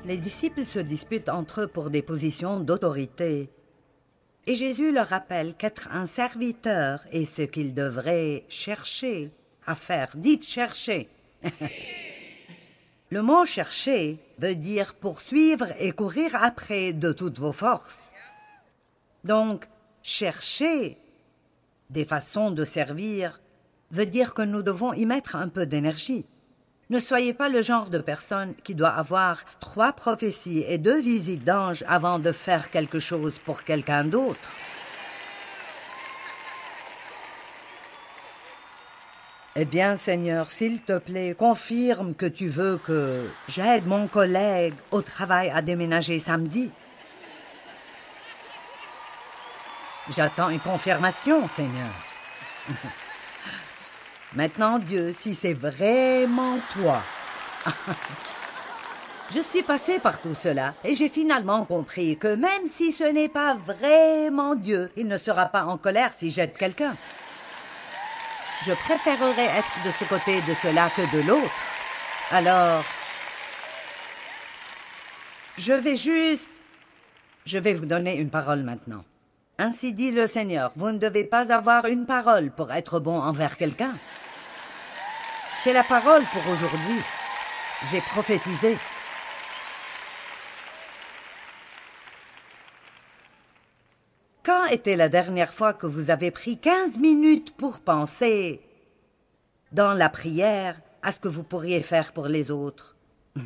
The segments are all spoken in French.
Les disciples se disputent entre eux pour des positions d'autorité. Et Jésus leur rappelle qu'être un serviteur est ce qu'ils devraient chercher à faire. Dites chercher. Le mot chercher veut dire poursuivre et courir après de toutes vos forces. Donc, chercher des façons de servir veut dire que nous devons y mettre un peu d'énergie. Ne soyez pas le genre de personne qui doit avoir 3 prophéties et 2 visites d'anges avant de faire quelque chose pour quelqu'un d'autre. Eh bien, Seigneur, s'il te plaît, confirme que tu veux que j'aide mon collègue au travail à déménager samedi. J'attends une confirmation, Seigneur. Maintenant, Dieu, si c'est vraiment toi. Je suis passée par tout cela et j'ai finalement compris que même si ce n'est pas vraiment Dieu, il ne sera pas en colère si j'aide quelqu'un. Je préférerais être de ce côté de cela que de l'autre. Alors, je vais vous donner une parole maintenant. Ainsi dit le Seigneur, vous ne devez pas avoir une parole pour être bon envers quelqu'un. C'est la parole pour aujourd'hui. J'ai prophétisé. Quand était la dernière fois que vous avez pris 15 minutes pour penser, dans la prière, à ce que vous pourriez faire pour les autres?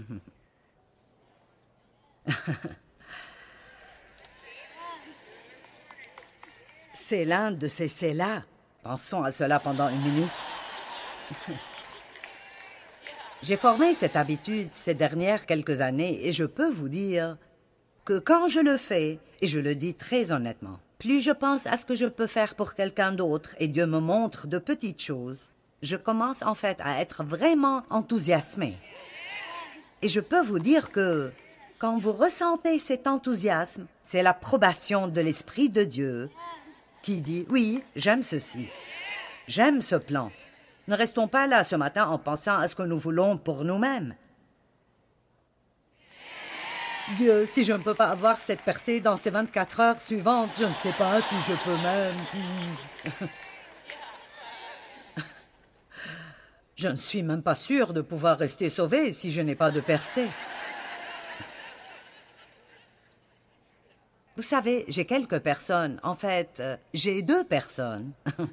C'est l'un de ces c'est-là. Pensons à cela pendant une minute. J'ai formé cette habitude ces dernières quelques années et je peux vous dire que quand je le fais, et je le dis très honnêtement, plus je pense à ce que je peux faire pour quelqu'un d'autre et Dieu me montre de petites choses, je commence en fait à être vraiment enthousiasmée. Et je peux vous dire que quand vous ressentez cet enthousiasme, c'est l'approbation de l'Esprit de Dieu qui dit « Oui, j'aime ceci, j'aime ce plan ». Ne restons pas là ce matin en pensant à ce que nous voulons pour nous-mêmes. Dieu, si je ne peux pas avoir cette percée dans ces 24 heures suivantes, je ne sais pas si je peux même... Je ne suis même pas sûre de pouvoir rester sauvée si je n'ai pas de percée. Vous savez, j'ai quelques personnes. En fait, j'ai 2 personnes.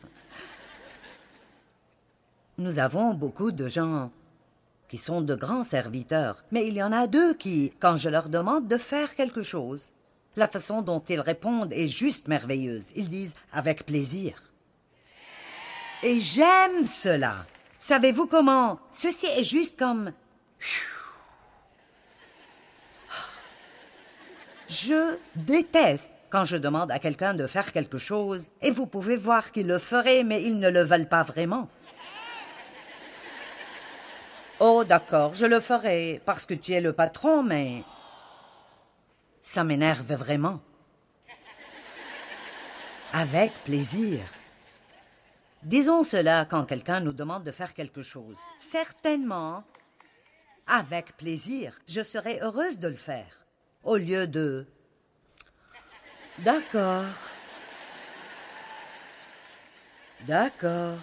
Nous avons beaucoup de gens qui sont de grands serviteurs, mais il y en a 2 qui, quand je leur demande de faire quelque chose, la façon dont ils répondent est juste merveilleuse. Ils disent « avec plaisir ». Et j'aime cela. Savez-vous comment? Ceci est juste comme... Je déteste quand je demande à quelqu'un de faire quelque chose et vous pouvez voir qu'ils le feraient, mais ils ne le veulent pas vraiment. Oh, d'accord, je le ferai parce que tu es le patron, mais... Ça m'énerve vraiment. Avec plaisir. Disons cela quand quelqu'un nous demande de faire quelque chose. Certainement, avec plaisir, je serai heureuse de le faire. Au lieu de... D'accord. D'accord.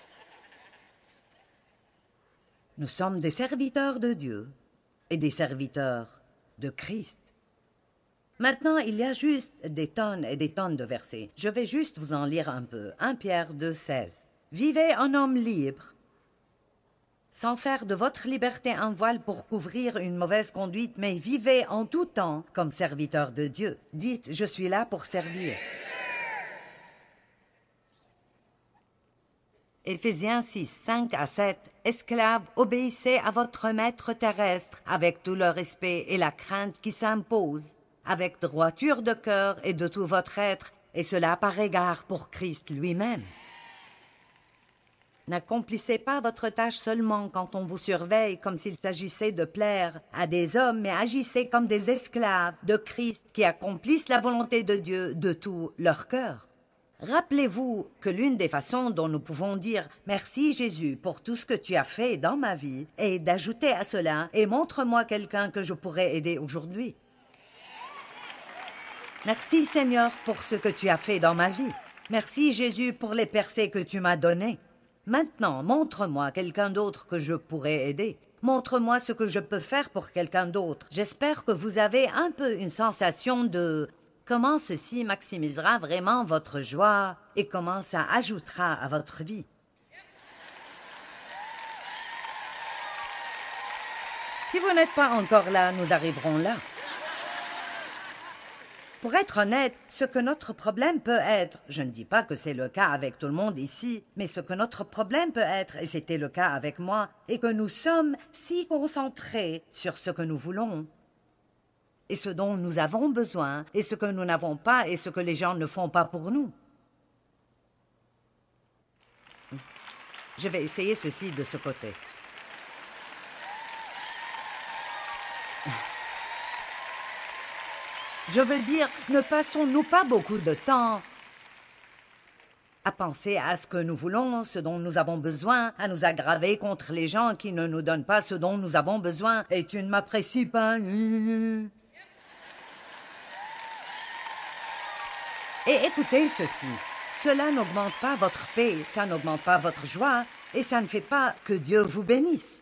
Nous sommes des serviteurs de Dieu et des serviteurs de Christ. Maintenant, il y a juste des tonnes et des tonnes de versets. Je vais juste vous en lire un peu. 1 Pierre 2,16. Vivez en homme libre, sans faire de votre liberté un voile pour couvrir une mauvaise conduite, mais vivez en tout temps comme serviteurs de Dieu. Dites, je suis là pour servir. Éphésiens 6, 5 à 7. Esclaves, obéissez à votre maître terrestre avec tout le respect et la crainte qui s'impose, avec droiture de cœur et de tout votre être, et cela par égard pour Christ lui-même. N'accomplissez pas votre tâche seulement quand on vous surveille comme s'il s'agissait de plaire à des hommes, mais agissez comme des esclaves de Christ qui accomplissent la volonté de Dieu de tout leur cœur. Rappelez-vous que l'une des façons dont nous pouvons dire « Merci Jésus pour tout ce que tu as fait dans ma vie » est d'ajouter à cela « Et montre-moi quelqu'un que je pourrais aider aujourd'hui. » Merci Seigneur pour ce que tu as fait dans ma vie. Merci Jésus pour les percées que tu m'as données. Maintenant, montre-moi quelqu'un d'autre que je pourrais aider. Montre-moi ce que je peux faire pour quelqu'un d'autre. J'espère que vous avez un peu une sensation de comment ceci maximisera vraiment votre joie et comment ça ajoutera à votre vie. Si vous n'êtes pas encore là, nous arriverons là. Pour être honnête, ce que notre problème peut être, je ne dis pas que c'est le cas avec tout le monde ici, mais ce que notre problème peut être, et c'était le cas avec moi, est que nous sommes si concentrés sur ce que nous voulons, et ce dont nous avons besoin, et ce que nous n'avons pas, et ce que les gens ne font pas pour nous. Je vais essayer ceci de ce côté. Je veux dire, ne passons-nous pas beaucoup de temps à penser à ce que nous voulons, ce dont nous avons besoin, à nous aggraver contre les gens qui ne nous donnent pas ce dont nous avons besoin, et tu ne m'apprécies pas. Et écoutez ceci, cela n'augmente pas votre paix, ça n'augmente pas votre joie, et ça ne fait pas que Dieu vous bénisse.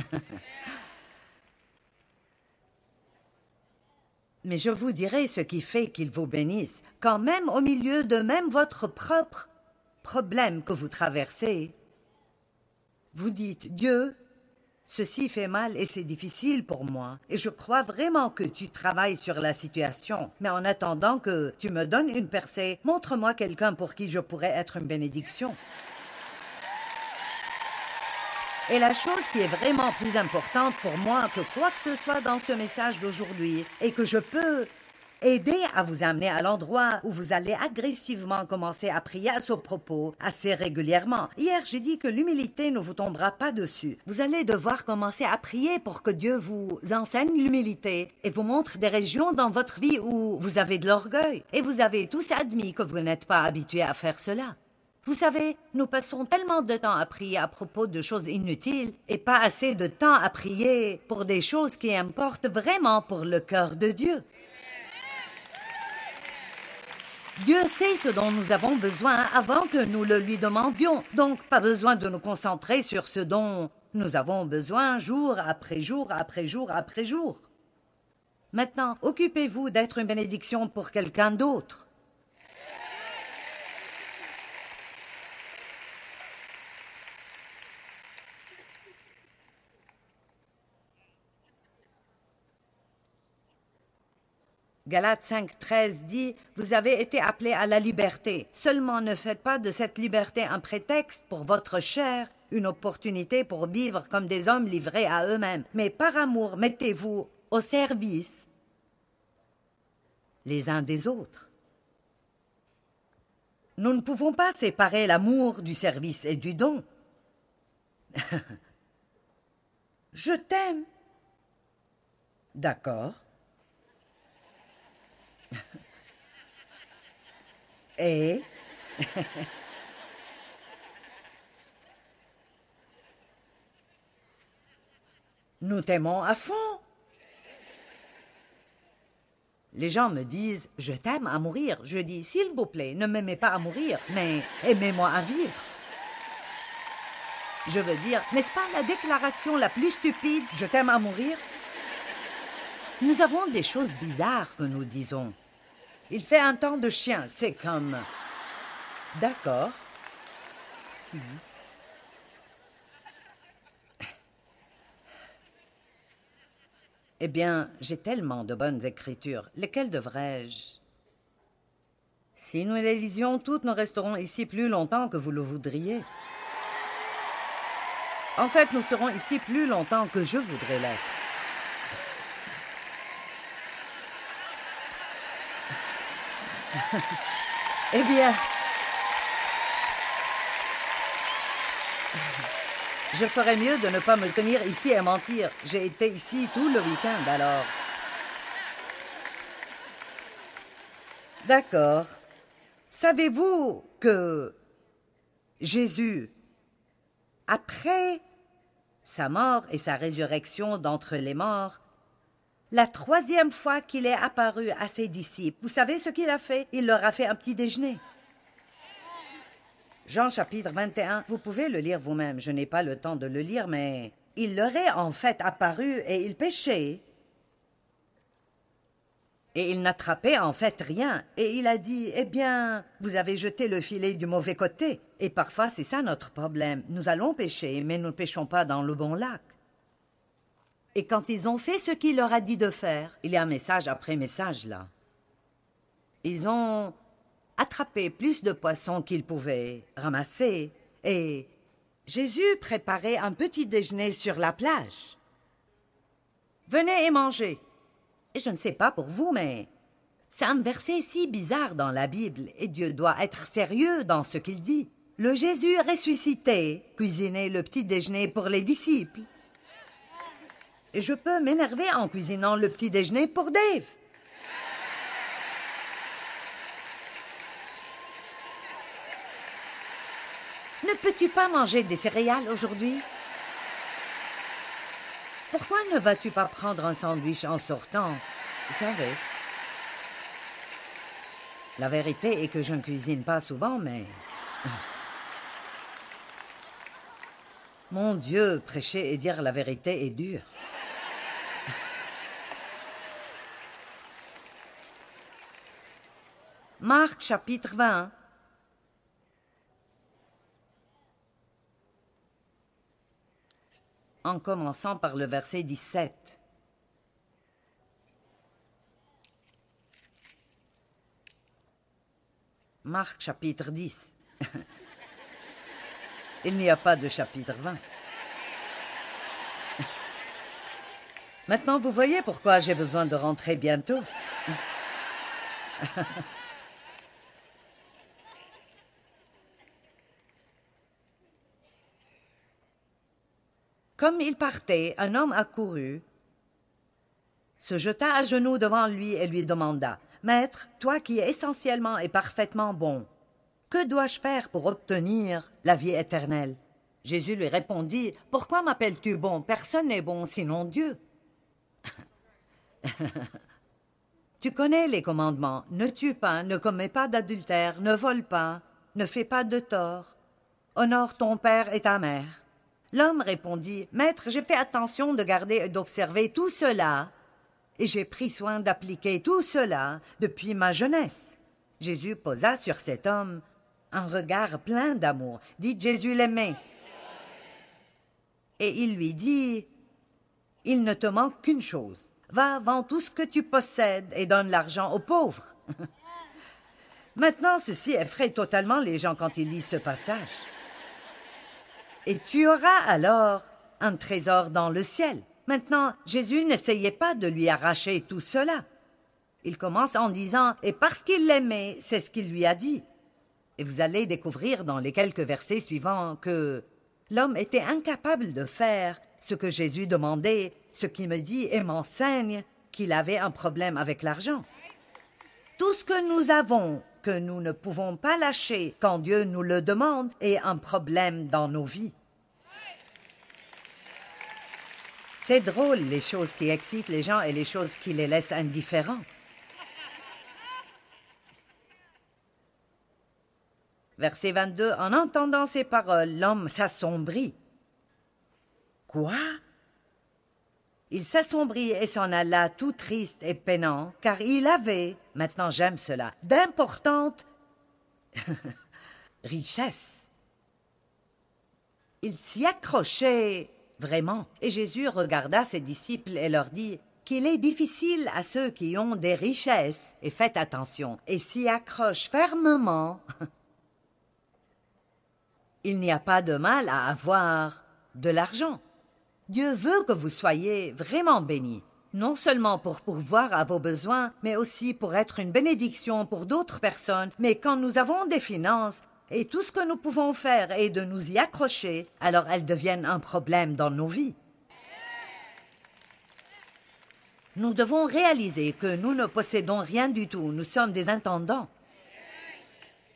Mais je vous dirai ce qui fait qu'il vous bénisse, quand même au milieu de même votre propre problème que vous traversez. Vous dites, Dieu, ceci fait mal et c'est difficile pour moi, et je crois vraiment que tu travailles sur la situation, mais en attendant que tu me donnes une percée, montre-moi quelqu'un pour qui je pourrais être une bénédiction. Et la chose qui est vraiment plus importante pour moi que quoi que ce soit dans ce message d'aujourd'hui est que je peux aider à vous amener à l'endroit où vous allez agressivement commencer à prier à ce propos assez régulièrement. Hier, j'ai dit que l'humilité ne vous tombera pas dessus. Vous allez devoir commencer à prier pour que Dieu vous enseigne l'humilité et vous montre des régions dans votre vie où vous avez de l'orgueil. Et vous avez tous admis que vous n'êtes pas habitués à faire cela. Vous savez, nous passons tellement de temps à prier à propos de choses inutiles et pas assez de temps à prier pour des choses qui importent vraiment pour le cœur de Dieu. Dieu sait ce dont nous avons besoin avant que nous le lui demandions, donc pas besoin de nous concentrer sur ce dont nous avons besoin jour après jour après jour après jour. Maintenant, occupez-vous d'être une bénédiction pour quelqu'un d'autre. Galates 5:13 dit « Vous avez été appelés à la liberté. Seulement ne faites pas de cette liberté un prétexte pour votre chair, une opportunité pour vivre comme des hommes livrés à eux-mêmes. Mais par amour, mettez-vous au service les uns des autres. » Nous ne pouvons pas séparer l'amour du service et du don. Je t'aime. D'accord. Et nous t'aimons à fond. Les gens me disent « Je t'aime à mourir ». Je dis « S'il vous plaît, ne m'aimez pas à mourir, mais aimez-moi à vivre ». Je veux dire, n'est-ce pas la déclaration la plus stupide « Je t'aime à mourir » ? Nous avons des choses bizarres que nous disons. Il fait un temps de chien, c'est comme... D'accord. Eh bien, j'ai tellement de bonnes écritures. Lesquelles devrais-je? Si nous les lisions toutes, nous resterons ici plus longtemps que vous le voudriez. En fait, nous serons ici plus longtemps que je voudrais l'être. Eh bien, je ferais mieux de ne pas me tenir ici et mentir. J'ai été ici tout le week-end, alors. D'accord. Savez-vous que Jésus, après sa mort et sa résurrection d'entre les morts, la troisième fois qu'il est apparu à ses disciples, vous savez ce qu'il a fait? Il leur a fait un petit déjeuner. Jean chapitre 21, vous pouvez le lire vous-même, je n'ai pas le temps de le lire, mais il leur est en fait apparu et il pêchait. Et il n'attrapait en fait rien. Et il a dit, eh bien, vous avez jeté le filet du mauvais côté. Et parfois, c'est ça notre problème. Nous allons pêcher, mais nous ne pêchons pas dans le bon lac. Et quand ils ont fait ce qu'il leur a dit de faire, il y a message après message là. Ils ont attrapé plus de poissons qu'ils pouvaient ramasser. Et Jésus préparait un petit déjeuner sur la plage. Venez et mangez. Et je ne sais pas pour vous, mais c'est un verset si bizarre dans la Bible, et Dieu doit être sérieux dans ce qu'il dit. Le Jésus ressuscité cuisinait le petit déjeuner pour les disciples. Et je peux m'énerver en cuisinant le petit déjeuner pour Dave. Ne peux-tu pas manger des céréales aujourd'hui? Pourquoi ne vas-tu pas prendre un sandwich en sortant? Vous savez, la vérité est que je ne cuisine pas souvent, mais... Mon Dieu, prêcher et dire la vérité est dur. Marc chapitre 20. En commençant par le verset 17. Marc chapitre 10. Il n'y a pas de chapitre 20. Maintenant, vous voyez pourquoi j'ai besoin de rentrer bientôt. Comme il partait, un homme accourut, se jeta à genoux devant lui et lui demanda, « Maître, toi qui es essentiellement et parfaitement bon, que dois-je faire pour obtenir la vie éternelle ?» Jésus lui répondit, « Pourquoi m'appelles-tu bon? Personne n'est bon sinon Dieu. » Tu connais les commandements, ne tue pas, ne commets pas d'adultère, ne vole pas, ne fais pas de tort, honore ton père et ta mère. L'homme répondit, « Maître, j'ai fait attention de garder et d'observer tout cela, et j'ai pris soin d'appliquer tout cela depuis ma jeunesse. » Jésus posa sur cet homme un regard plein d'amour. Dit Jésus l'aimait. Et il lui dit, « Il ne te manque qu'une chose. Va, vends tout ce que tu possèdes et donne l'argent aux pauvres. » Maintenant, ceci effraie totalement les gens quand ils lisent ce passage. Et tu auras alors un trésor dans le ciel. Maintenant, Jésus n'essayait pas de lui arracher tout cela. Il commence en disant « Et parce qu'il l'aimait, c'est ce qu'il lui a dit. » Et vous allez découvrir dans les quelques versets suivants que l'homme était incapable de faire ce que Jésus demandait, ce qui me dit et m'enseigne qu'il avait un problème avec l'argent. Tout ce que nous avons, que nous ne pouvons pas lâcher quand Dieu nous le demande, est un problème dans nos vies. C'est drôle, les choses qui excitent les gens et les choses qui les laissent indifférents. Verset 22, en entendant ces paroles, l'homme s'assombrit. Quoi? Il s'assombrit et s'en alla tout triste et peinant, car il avait, maintenant j'aime cela, d'importantes richesses. Il s'y accrochait vraiment. Et Jésus regarda ses disciples et leur dit qu'il est difficile à ceux qui ont des richesses, et faites attention, et s'y accrochent fermement. Il n'y a pas de mal à avoir de l'argent. Dieu veut que vous soyez vraiment bénis, non seulement pour pourvoir à vos besoins, mais aussi pour être une bénédiction pour d'autres personnes. Mais quand nous avons des finances, et tout ce que nous pouvons faire est de nous y accrocher, alors elles deviennent un problème dans nos vies. Nous devons réaliser que nous ne possédons rien du tout, nous sommes des intendants.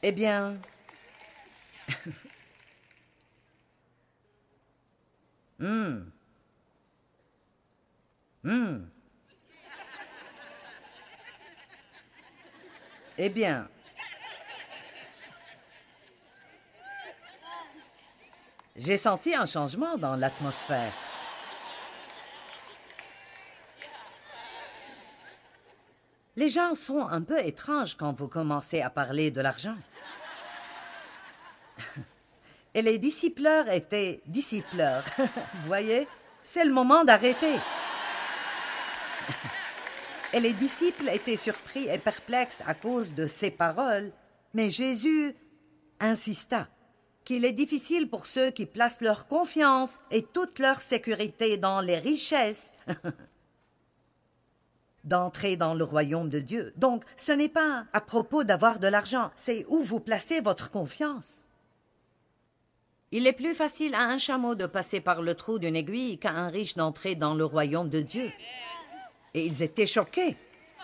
Eh bien... Eh bien... J'ai senti un changement dans l'atmosphère. Les gens sont un peu étranges quand vous commencez à parler de l'argent. Et les discipleurs étaient discipleurs. Vous voyez, c'est le moment d'arrêter. Et les disciples étaient surpris et perplexes à cause de ces paroles. Mais Jésus insista qu'il est difficile pour ceux qui placent leur confiance et toute leur sécurité dans les richesses d'entrer dans le royaume de Dieu. Donc, ce n'est pas à propos d'avoir de l'argent, c'est où vous placez votre confiance. Il est plus facile à un chameau de passer par le trou d'une aiguille qu'à un riche d'entrer dans le royaume de Dieu. Et ils étaient choqués.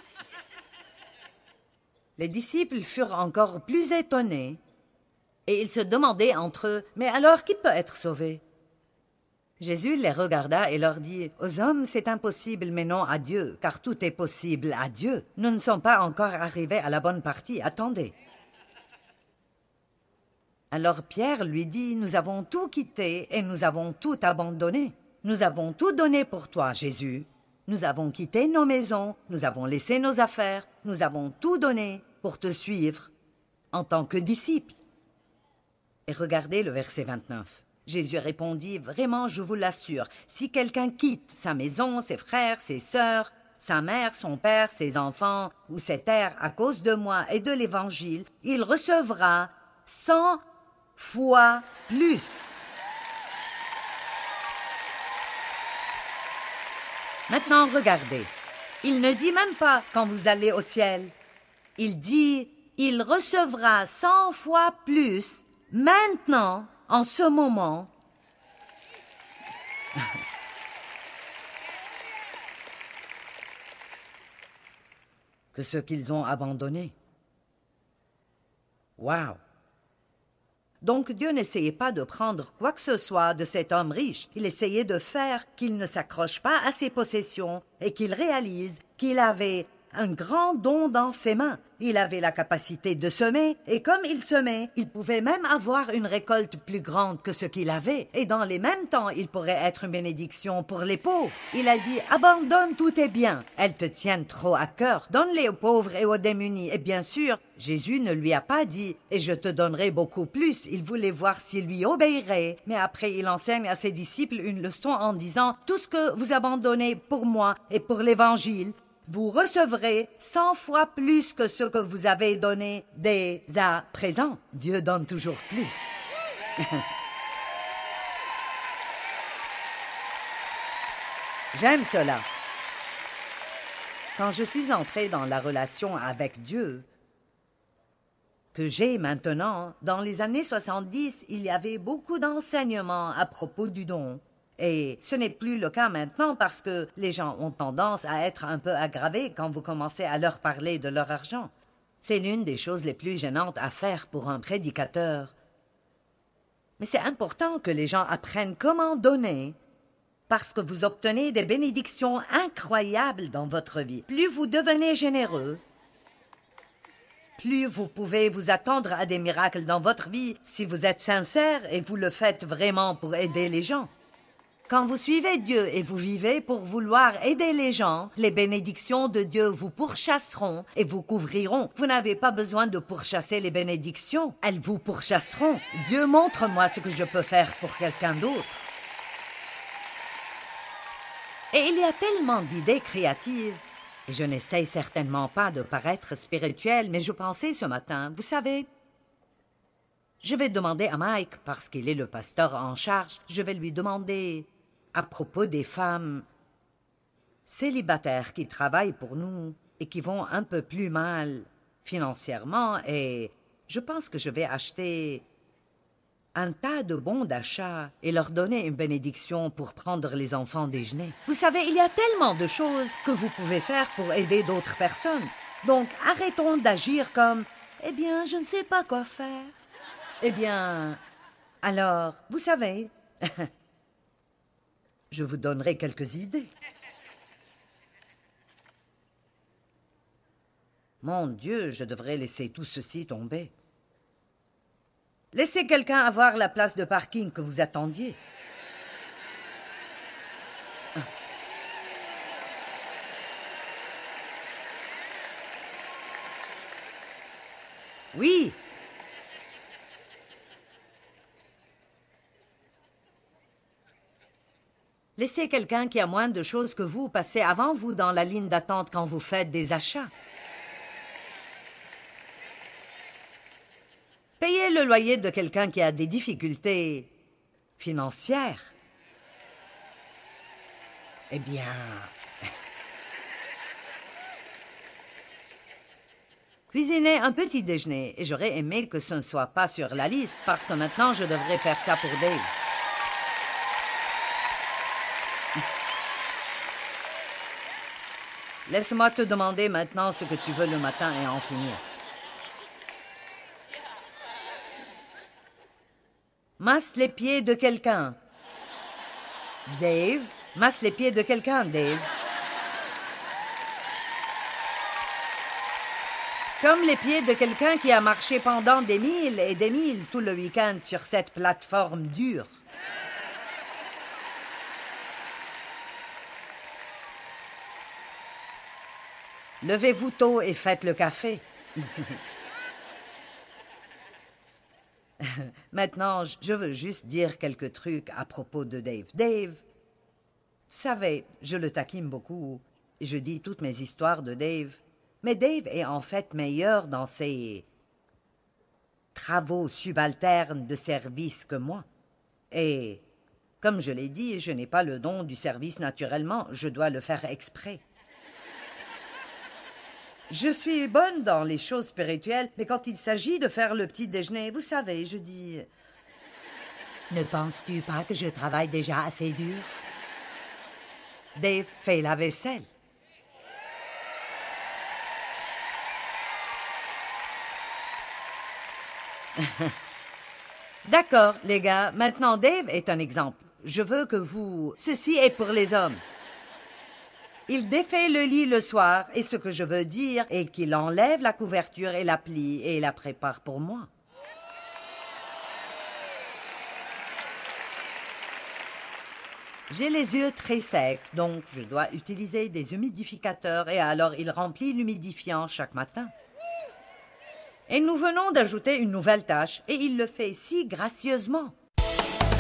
Les disciples furent encore plus étonnés et ils se demandaient entre eux, « Mais alors qui peut être sauvé ?» Jésus les regarda et leur dit, « Aux hommes c'est impossible, mais non à Dieu, car tout est possible à Dieu. Nous ne sommes pas encore arrivés à la bonne partie, attendez. » Alors Pierre lui dit, « Nous avons tout quitté et nous avons tout abandonné. Nous avons tout donné pour toi, Jésus. Nous avons quitté nos maisons, nous avons laissé nos affaires, nous avons tout donné pour te suivre en tant que disciples. » Et regardez le verset 29. Jésus répondit, « Vraiment, je vous l'assure, si quelqu'un quitte sa maison, ses frères, ses sœurs, sa mère, son père, ses enfants ou ses terres à cause de moi et de l'Évangile, il recevra 100 fois plus. » Maintenant, regardez. Il ne dit même pas quand vous allez au ciel. Il dit, il recevra 100 fois plus maintenant, en ce moment. Que ce qu'ils ont abandonné. Wow! Donc Dieu n'essayait pas de prendre quoi que ce soit de cet homme riche. Il essayait de faire qu'il ne s'accroche pas à ses possessions et qu'il réalise qu'il avait un grand don dans ses mains. Il avait la capacité de semer et comme il semait, il pouvait même avoir une récolte plus grande que ce qu'il avait. Et dans les mêmes temps, il pourrait être une bénédiction pour les pauvres. Il a dit, abandonne tous tes biens. Elles te tiennent trop à cœur. Donne-les aux pauvres et aux démunis. Et bien sûr, Jésus ne lui a pas dit, et je te donnerai beaucoup plus. Il voulait voir s'il lui obéirait. Mais après, il enseigne à ses disciples une leçon en disant, tout ce que vous abandonnez pour moi et pour l'Évangile, vous recevrez 100 fois plus que ce que vous avez donné dès à présent. Dieu donne toujours plus. J'aime cela. Quand je suis entrée dans la relation avec Dieu, que j'ai maintenant, dans les années 70, il y avait beaucoup d'enseignements à propos du don. Et ce n'est plus le cas maintenant parce que les gens ont tendance à être un peu aggravés quand vous commencez à leur parler de leur argent. C'est l'une des choses les plus gênantes à faire pour un prédicateur. Mais c'est important que les gens apprennent comment donner parce que vous obtenez des bénédictions incroyables dans votre vie. Plus vous devenez généreux, plus vous pouvez vous attendre à des miracles dans votre vie si vous êtes sincère et vous le faites vraiment pour aider les gens. Quand vous suivez Dieu et vous vivez pour vouloir aider les gens, les bénédictions de Dieu vous pourchasseront et vous couvriront. Vous n'avez pas besoin de pourchasser les bénédictions, elles vous pourchasseront. Dieu, montre-moi ce que je peux faire pour quelqu'un d'autre. Et il y a tellement d'idées créatives. Et je n'essaye certainement pas de paraître spirituel, mais je pensais ce matin, vous savez, je vais demander à Mike, parce qu'il est le pasteur en charge, je vais lui demander à propos des femmes célibataires qui travaillent pour nous et qui vont un peu plus mal financièrement, et je pense que je vais acheter un tas de bons d'achat et leur donner une bénédiction pour prendre les enfants déjeuner. Vous savez, il y a tellement de choses que vous pouvez faire pour aider d'autres personnes. Donc, arrêtons d'agir comme Eh bien, je ne sais pas quoi faire. Eh bien, alors, vous savez, je vous donnerai quelques idées. Mon Dieu, je devrais laisser tout ceci tomber. Laissez quelqu'un avoir la place de parking que vous attendiez. Oui. Laissez quelqu'un qui a moins de choses que vous passer avant vous dans la ligne d'attente quand vous faites des achats. Payez le loyer de quelqu'un qui a des difficultés financières. Eh bien... Cuisinez un petit déjeuner et j'aurais aimé que ce ne soit pas sur la liste parce que maintenant je devrais faire ça pour Dave. Laisse-moi te demander maintenant ce que tu veux le matin et en finir. Masse les pieds de quelqu'un. Dave, masse les pieds de quelqu'un, Dave. Comme les pieds de quelqu'un qui a marché pendant des milles et des milles tout le week-end sur cette plateforme dure. Levez-vous tôt et faites le café. Maintenant, je veux juste dire quelques trucs à propos de Dave. Dave, vous savez, je le taquine beaucoup. Je dis toutes mes histoires de Dave. Mais Dave est en fait meilleur dans ses travaux subalternes de service que moi. Et, comme je l'ai dit, je n'ai pas le don du service naturellement, je dois le faire exprès. Je suis bonne dans les choses spirituelles, mais quand il s'agit de faire le petit déjeuner, vous savez, je dis... Ne penses-tu pas que je travaille déjà assez dur? Dave fait la vaisselle. D'accord, les gars, maintenant Dave est un exemple. Je veux que vous... Ceci est pour les hommes. Il défait le lit le soir, et ce que je veux dire est qu'il enlève la couverture et la plie et la prépare pour moi. J'ai les yeux très secs, donc je dois utiliser des humidificateurs et alors il remplit l'humidifiant chaque matin. Et nous venons d'ajouter une nouvelle tâche et il le fait si gracieusement.